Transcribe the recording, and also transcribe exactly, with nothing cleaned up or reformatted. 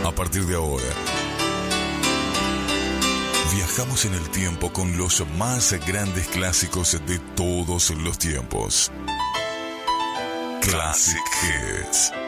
A partir de ahora, viajamos en el tiempo con los más grandes clásicos de todos los tiempos. Classic Hits.